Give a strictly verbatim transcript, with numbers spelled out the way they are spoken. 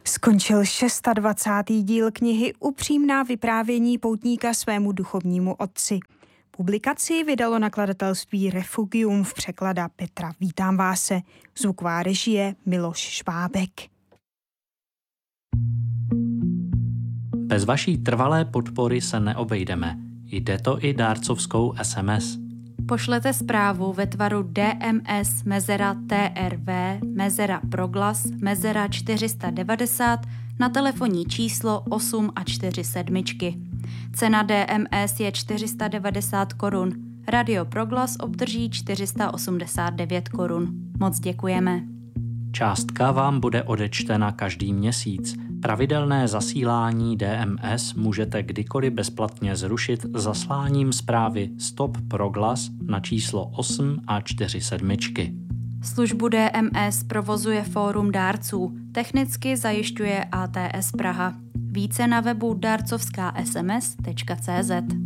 Skončil dvacátý šestý díl knihy Upřímná vyprávění poutníka svému duchovnímu otci. Publikaci vydalo nakladatelství Refugium v překlada Petra Vítám vás se. Zvuková režie Miloš Švábek. Bez vaší trvalé podpory se neobejdeme. Jde to i dárcovskou es em es. Pošlete zprávu ve tvaru D M S mezera T R V mezera proglas mezera čtyři set devadesát na telefonní číslo osm a čtyři sedmičky. Cena D M S je čtyři sta devadesát korun. Radio Proglas obdrží čtyři sta osmdesát devět korun. Moc děkujeme. Částka vám bude odečtena každý měsíc. Pravidelné zasílání D M S můžete kdykoliv bezplatně zrušit zasláním zprávy Stop Proglas na číslo osm a čtyři sedmičky. Službu D M S provozuje Fórum dárců. Technicky zajišťuje A T S Praha. Více na webu darcovská es em es tečka cé zet.